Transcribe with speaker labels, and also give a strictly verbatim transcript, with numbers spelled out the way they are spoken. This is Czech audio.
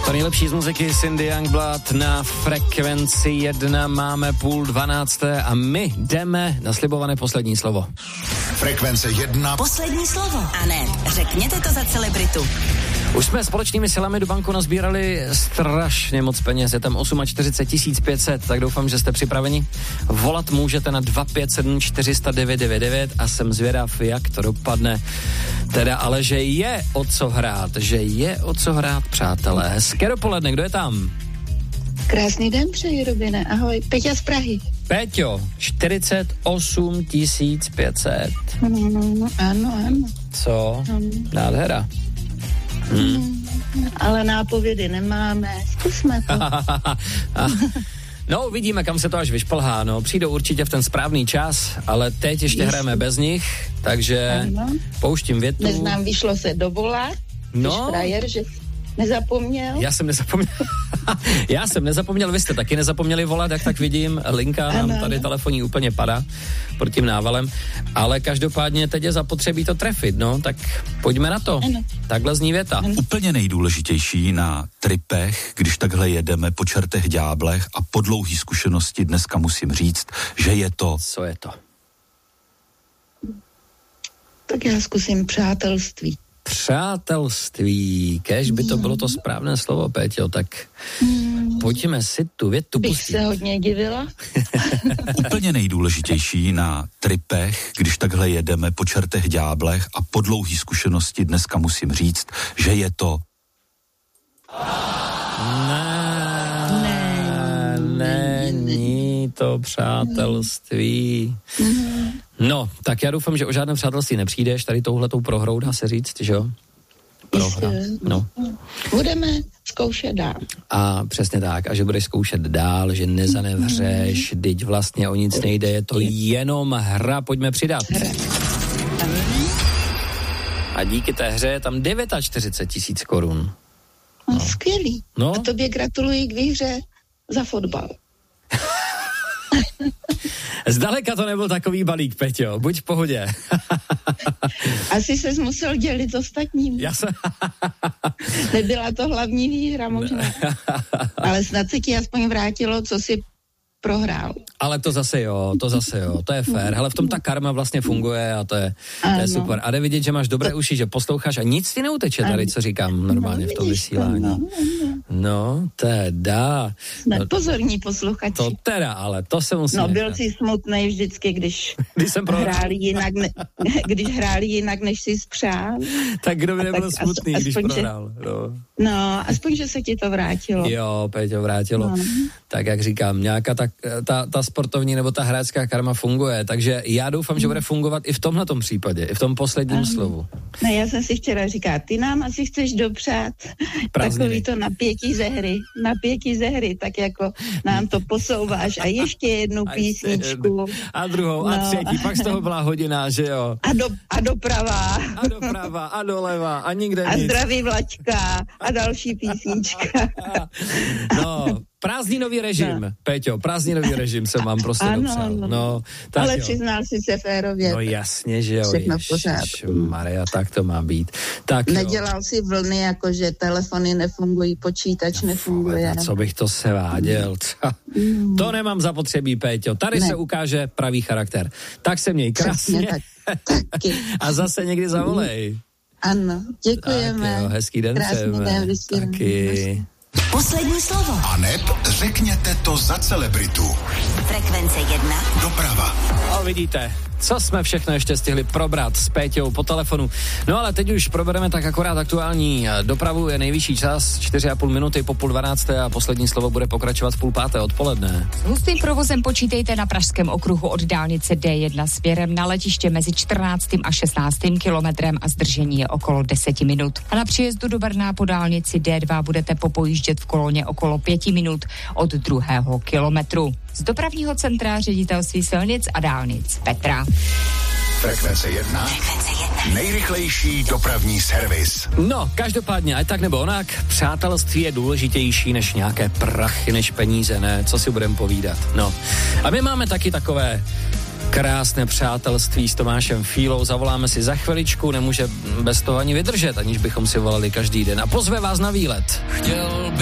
Speaker 1: To nejlepší z muziky Cindy Youngblood na Frekvenci jedna, máme půl dvanácté a my jdeme na slibované poslední slovo.
Speaker 2: Frekvence jedna.
Speaker 3: Poslední slovo. A ne, řekněte to za celebritu.
Speaker 1: Už jsme společnými silami do banku nazbírali strašně moc peněz, je tam čtyřicet osm tisíc pět set, tak doufám, že jste připraveni. Volat můžete na dva pět sedm čtyři nula nula devět devět devět a jsem zvědav, jak to dopadne. Teda ale, že je o co hrát, že je o co hrát, přátelé. Hezké dopoledne, kdo je tam?
Speaker 4: Krásný den přeji, Robine, ahoj, Peťa z Prahy.
Speaker 1: Péťo, čtyřicet osm tisíc pět set.
Speaker 4: Mm, ano, ano.
Speaker 1: Co? Mm. Nádhera.
Speaker 4: Hmm. Ale nápovědy nemáme, zkusme to.
Speaker 1: No, uvidíme, kam se to až vyšplhá, no. Přijdou určitě v ten správný čas, ale teď ještě
Speaker 4: Jistě.
Speaker 1: hrajeme bez nich, takže ano. Pouštím větu.
Speaker 4: Dnes nám vyšlo se dovolat,
Speaker 1: no.
Speaker 4: frajer, že nezapomněl.
Speaker 1: Já jsem nezapomněl. Já jsem nezapomněl, vy jste taky nezapomněli volat, jak tak vidím, linka nám ano, tady ano. telefonní úplně padá pod tím návalem, ale každopádně teď je zapotřebí to trefit, no, tak pojďme na to. Ano. Takhle zní věta.
Speaker 2: Ano. Úplně nejdůležitější na tripech, když takhle jedeme po čertech ďáblech a po dlouhý zkušenosti dneska musím říct, že je to...
Speaker 1: Co je to?
Speaker 4: Tak já zkusím přátelství.
Speaker 1: Přátelství, kéž by to bylo to správné slovo, Péťo, tak hmm. pojďme si tu větu
Speaker 4: Bych
Speaker 1: pustit.
Speaker 4: se hodně divila.
Speaker 2: Úplně nejdůležitější na tripech, když takhle jedeme po čertech ďáblech a po dlouhý zkušenosti dneska musím říct, že je to...
Speaker 1: Ne, ne, není to přátelství. Hmm. No, tak já doufám, že o žádné přátelství nepřijdeš, tady touhletou prohrou dá se říct, že jo? Prohra. No.
Speaker 4: Budeme zkoušet dál.
Speaker 1: A přesně tak, a že budeš zkoušet dál, že nezanevřeš, mm. teď vlastně o nic nejde, je to jenom hra, pojďme přidat. Hra. A díky té hře je tam čtyřicet devět tisíc korun.
Speaker 4: No. No, skvělý.
Speaker 1: No.
Speaker 4: A tobě gratuluji k výhře za fotbal.
Speaker 1: Zdaleka to nebyl takový balík, Peťo, buď v pohodě.
Speaker 4: Asi ses musel dělit s ostatním.
Speaker 1: Já jsem...
Speaker 4: Nebyla to hlavní výhra možná. Ale snad se ti aspoň vrátilo, co si prohrál.
Speaker 1: Ale to zase jo, to zase jo, to je fér. Hele, v tom ta karma vlastně funguje a to je, to je super. A jde vidět, že máš dobré uši, že posloucháš a nic ti neuteče tady, co říkám normálně v tom vysílání. No, teda.
Speaker 4: No, pozorní posluchači.
Speaker 1: To teda, ale to se musí
Speaker 4: No, byl
Speaker 1: nechat.
Speaker 4: jsi smutnej vždycky, když,
Speaker 1: když jsem
Speaker 4: hráli jinak, ne, když hráli jinak, než jsi spřál.
Speaker 1: Tak kdo by nebyl
Speaker 4: tak
Speaker 1: smutný,
Speaker 4: as,
Speaker 1: když
Speaker 4: aspoň,
Speaker 1: prohrál. No.
Speaker 4: no, aspoň, že se ti to vrátilo.
Speaker 1: Jo, Péťo, vrátilo. No. Tak jak říkám, nějaká ta, ta, ta sportovní nebo ta hráčská karma funguje, takže já doufám, že bude fungovat i v tomhletom případě, i v tom posledním Aha. slovu.
Speaker 4: No, já jsem si včera říkala, ty nám asi chceš dopřát
Speaker 1: Prázdniny.
Speaker 4: Takový to napětí ze hry, napětí ze hry, tak jako nám to posouváš a ještě jednu a písničku.
Speaker 1: A druhou, no. a třetí, pak z toho byla hodina, že jo.
Speaker 4: A, do, a doprava.
Speaker 1: A doprava, a doleva, a nikde
Speaker 4: a
Speaker 1: nic.
Speaker 4: A zdraví Vlačka, a další písnička.
Speaker 1: No, prázdninový režim, no. Péťo, prázdninový režim jsem vám prostě
Speaker 4: ano,
Speaker 1: dopsal.
Speaker 4: No,
Speaker 1: no, tak
Speaker 4: ale
Speaker 1: jo.
Speaker 4: přiznal si se férově.
Speaker 1: No jasně, že jo.
Speaker 4: Všechno v pořádku.
Speaker 1: Maria, tak to má být. Tak
Speaker 4: Nedělal si vlny, jako že telefony nefungují, počítač no, nefunguje.
Speaker 1: Co bych to seváděl? Mm. To nemám zapotřebí, Péťo. Tady ne. se ukáže pravý charakter. Tak se měj krásně.
Speaker 4: Tak, taky.
Speaker 1: A zase někdy zavolej.
Speaker 4: Ano, děkujeme.
Speaker 1: Tak jo, hezký den přejeme. Taky.
Speaker 3: Poslední slovo.
Speaker 2: A neb řekněte to za celebritu.
Speaker 3: Frekvence jedna.
Speaker 2: Doprava.
Speaker 1: A vidíte, co jsme všechno ještě stihli probrat s Péťou po telefonu. No ale teď už probereme tak akorát aktuální dopravu, je nejvyšší čas, čtyři a půl minuty po půl dvanácté a poslední slovo bude pokračovat v půl páté odpoledne.
Speaker 5: S hustým provozem počítejte na pražském okruhu od dálnice D jedna směrem na letiště mezi čtrnáctým a šestnáctým kilometrem a zdržení je okolo deseti minut. A na příjezdu do Brna po dálnici D dva budete popojíždět v koloně okolo pěti minut od druhého kilometru. Z dopravního centra Ředitelství silnic a dálnic Petra.
Speaker 2: Frekvence jedna. Frekvence jedna. Nejrychlejší dopravní servis.
Speaker 1: No, každopádně, ať tak nebo onak, přátelství je důležitější než nějaké prachy, než peníze, ne? Co si budeme povídat? No. A my máme taky takové krásné přátelství s Tomášem Fílou. Zavoláme si za chviličku, nemůže bez toho ani vydržet, aniž bychom si volali každý den. A pozve vás na výlet. Chtěl